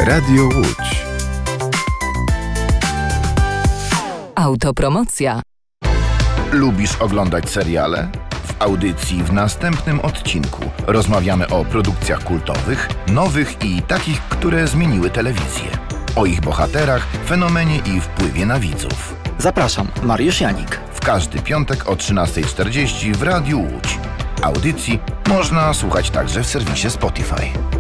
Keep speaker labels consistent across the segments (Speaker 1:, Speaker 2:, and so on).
Speaker 1: Radio Łódź.
Speaker 2: Autopromocja.
Speaker 3: Lubisz oglądać seriale? W audycji w następnym odcinku rozmawiamy o produkcjach kultowych, nowych i takich, które zmieniły telewizję. O ich bohaterach, fenomenie i wpływie na widzów.
Speaker 4: Zapraszam, Mariusz Janik.
Speaker 3: W każdy piątek o 13:40 w Radiu Łódź. Audycji można słuchać także w serwisie Spotify.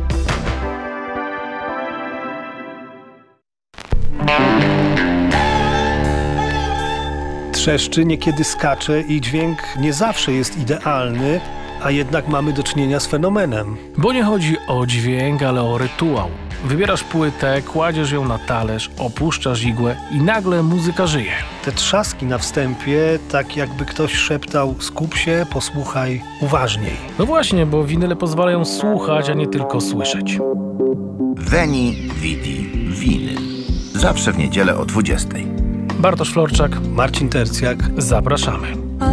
Speaker 5: Trzeszczy, niekiedy skacze i dźwięk nie zawsze jest idealny, a jednak mamy do czynienia z fenomenem.
Speaker 6: Bo nie chodzi o dźwięk, ale o rytuał. Wybierasz płytę, kładziesz ją na talerz, opuszczasz igłę i nagle muzyka żyje.
Speaker 5: Te trzaski na wstępie, tak jakby ktoś szeptał: skup się, posłuchaj uważniej.
Speaker 6: No właśnie, bo winyle pozwalają słuchać, a nie tylko słyszeć.
Speaker 3: Veni, Vidi, Vinyl. Zawsze w niedzielę o 20:00.
Speaker 6: Bartosz Florczak,
Speaker 5: Marcin Tercjak.
Speaker 6: Zapraszamy.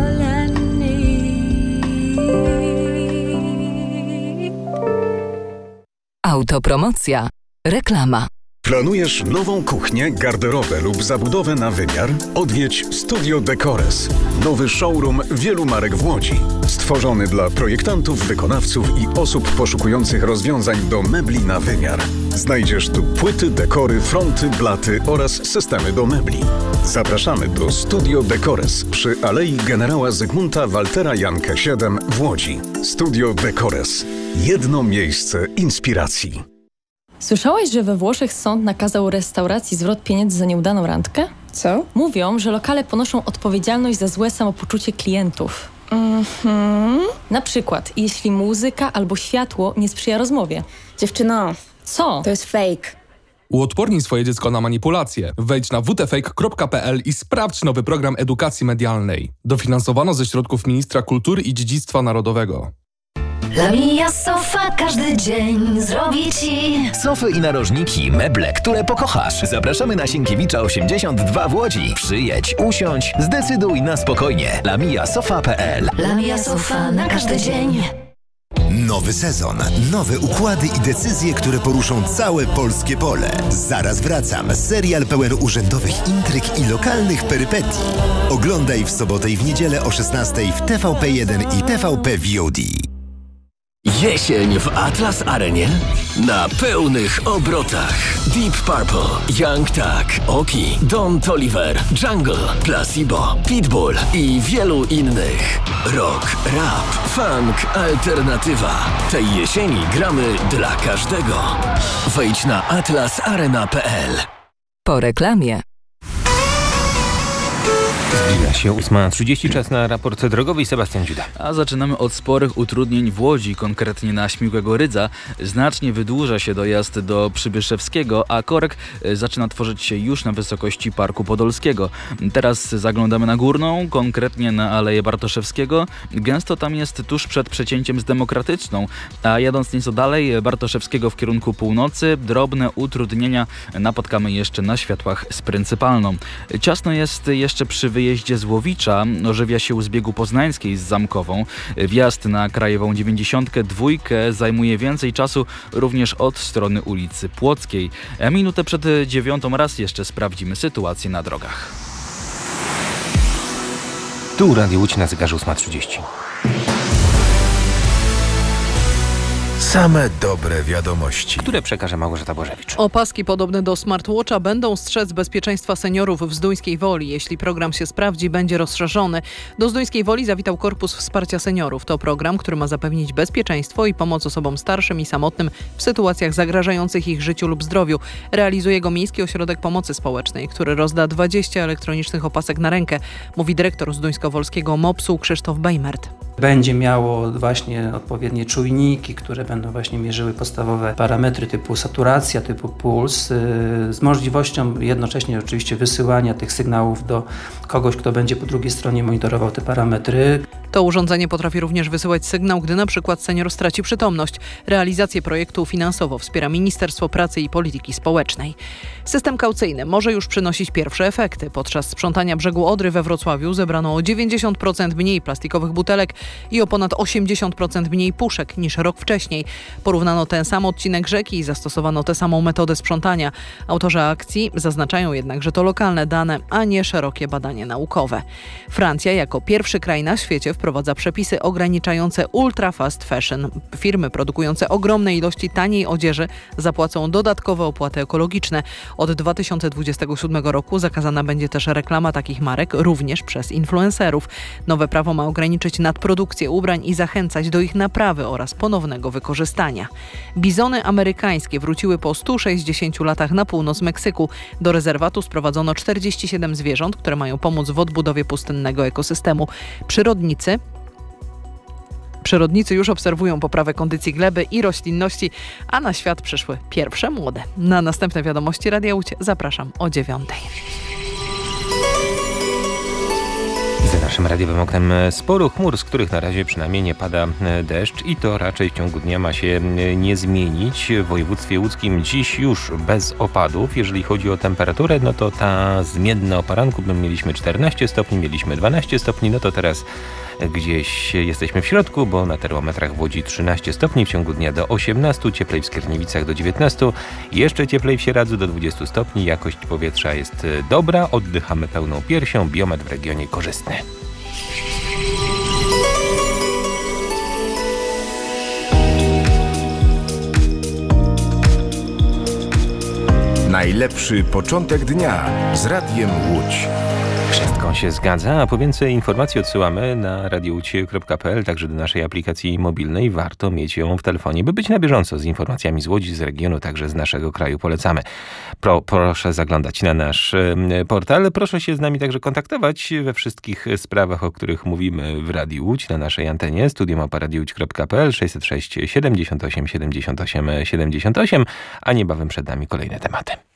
Speaker 2: Autopromocja. Reklama.
Speaker 1: Planujesz nową kuchnię, garderobę lub zabudowę na wymiar? Odwiedź Studio Decores. Nowy showroom wielu marek w Łodzi. Stworzony dla projektantów, wykonawców i osób poszukujących rozwiązań do mebli na wymiar. Znajdziesz tu płyty, dekory, fronty, blaty oraz systemy do mebli. Zapraszamy do Studio Decores przy Alei Generała Zygmunta Waltera Jankę 7 w Łodzi. Studio Decores. Jedno miejsce inspiracji.
Speaker 7: Słyszałaś, że we Włoszech sąd nakazał restauracji zwrot pieniędzy za nieudaną randkę?
Speaker 8: Co?
Speaker 7: Mówią, że lokale ponoszą odpowiedzialność za złe samopoczucie klientów. Na przykład, jeśli muzyka albo światło nie sprzyja rozmowie.
Speaker 8: Dziewczyno,
Speaker 7: Co?
Speaker 8: to jest fake.
Speaker 9: Uodpornij swoje dziecko na manipulacje. Wejdź na wtfake.pl i sprawdź nowy program edukacji medialnej. Dofinansowano ze środków Ministra Kultury i Dziedzictwa Narodowego.
Speaker 10: La Mia Sofa każdy dzień zrobi ci
Speaker 11: sofy i narożniki, meble, które pokochasz. Zapraszamy na Sienkiewicza 82 w Łodzi. Przyjedź, usiądź, zdecyduj na spokojnie. lamiasofa.pl.
Speaker 10: La Mia Sofa na każdy dzień.
Speaker 12: Nowy sezon, nowe układy i decyzje, które poruszą całe polskie pole. Zaraz wracam. Serial pełen urzędowych intryg i lokalnych perypetii. Oglądaj w sobotę i w niedzielę o 16:00 w TVP1 i TVP VOD.
Speaker 11: Jesień w Atlas Arenie na pełnych obrotach. Deep Purple, Young Thug, Oki, Don Toliver, Jungle, Placebo, Pitbull i wielu innych. Rock, rap, funk, alternatywa. Tej jesieni gramy dla każdego. Wejdź na atlasarena.pl.
Speaker 2: Po reklamie.
Speaker 13: Zbliża się 8:30, czas na raport drogowy. Sebastian Dziuda.
Speaker 14: A zaczynamy od sporych utrudnień w Łodzi, konkretnie na Śmigłego Rydza. Znacznie wydłuża się dojazd do Przybyszewskiego, a korek zaczyna tworzyć się już na wysokości Parku Podolskiego. Teraz zaglądamy na Górną, konkretnie na Aleję Bartoszewskiego. Gęsto tam jest tuż przed przecięciem z Demokratyczną, a jadąc nieco dalej Bartoszewskiego w kierunku północy, drobne utrudnienia napotkamy jeszcze na światłach z Pryncypalną. Ciasno jest jeszcze przy wyjeździe z Łowicza, ożywia się u zbiegu Poznańskiej z Zamkową. Wjazd na Krajową 92 zajmuje więcej czasu również od strony ulicy Płockiej. Minutę przed 9:00 raz jeszcze sprawdzimy sytuację na drogach.
Speaker 13: Tu Radio Łódź na zegarze 8:30.
Speaker 12: Same dobre wiadomości,
Speaker 13: które przekaże Małgorzata Bożewicz.
Speaker 15: Opaski podobne do smartwatcha będą strzec bezpieczeństwa seniorów w Zduńskiej Woli. Jeśli program się sprawdzi, będzie rozszerzony. Do Zduńskiej Woli zawitał Korpus Wsparcia Seniorów. To program, który ma zapewnić bezpieczeństwo i pomoc osobom starszym i samotnym w sytuacjach zagrażających ich życiu lub zdrowiu. Realizuje go Miejski Ośrodek Pomocy Społecznej, który rozda 20 elektronicznych opasek na rękę, mówi dyrektor Zduńskowolskiego MOPS-u Krzysztof Bejmert.
Speaker 16: Będzie miało właśnie odpowiednie czujniki, które będą właśnie mierzyły podstawowe parametry typu saturacja, typu puls, z możliwością jednocześnie oczywiście wysyłania tych sygnałów do kogoś, kto będzie po drugiej stronie monitorował te parametry.
Speaker 15: To urządzenie potrafi również wysyłać sygnał, gdy na przykład senior straci przytomność. Realizację projektu finansowo wspiera Ministerstwo Pracy i Polityki Społecznej. System kaucyjny może już przynosić pierwsze efekty. Podczas sprzątania brzegu Odry we Wrocławiu zebrano o 90% mniej plastikowych butelek i o ponad 80% mniej puszek niż rok wcześniej. Porównano ten sam odcinek rzeki i zastosowano tę samą metodę sprzątania. Autorzy akcji zaznaczają jednak, że to lokalne dane, a nie szerokie badanie naukowe. Francja jako pierwszy kraj na świecie wprowadza przepisy ograniczające ultra fast fashion. Firmy produkujące ogromne ilości taniej odzieży zapłacą dodatkowe opłaty ekologiczne. Od 2027 roku zakazana będzie też reklama takich marek również przez influencerów. Nowe prawo ma ograniczyć nadprodukcję ubrań i zachęcać do ich naprawy oraz ponownego wykorzystania. Bizony amerykańskie wróciły po 160 latach na północ Meksyku. Do rezerwatu sprowadzono 47 zwierząt, które mają pomóc w odbudowie pustynnego ekosystemu. Przyrodnicy już obserwują poprawę kondycji gleby i roślinności, a na świat przyszły pierwsze młode. Na następne wiadomości Radia Łódź zapraszam o 9:00.
Speaker 13: Za naszym radiowym oknem sporo chmur, z których na razie przynajmniej nie pada deszcz i to raczej w ciągu dnia ma się nie zmienić. W województwie łódzkim dziś już bez opadów. Jeżeli chodzi o temperaturę, no to ta zmienna o poranku, mieliśmy 14 stopni, mieliśmy 12 stopni, no to teraz gdzieś jesteśmy w środku, bo na termometrach w Łodzi 13 stopni, w ciągu dnia do 18, cieplej w Skierniewicach do 19, jeszcze cieplej w Sieradzu do 20 stopni, jakość powietrza jest dobra, oddychamy pełną piersią, biometr w regionie korzystny.
Speaker 12: Najlepszy początek dnia z Radiem Łódź.
Speaker 13: Wszystko się zgadza, a po więcej informacji odsyłamy na radioucie.pl, także do naszej aplikacji mobilnej. Warto mieć ją w telefonie, by być na bieżąco z informacjami z Łodzi, z regionu, także z naszego kraju. Polecamy. Proszę zaglądać na nasz portal. Proszę się z nami także kontaktować we wszystkich sprawach, o których mówimy w Radiu Łódź, na naszej antenie studio@radiouć.pl 606 78 78 78, a niebawem przed nami kolejne tematy.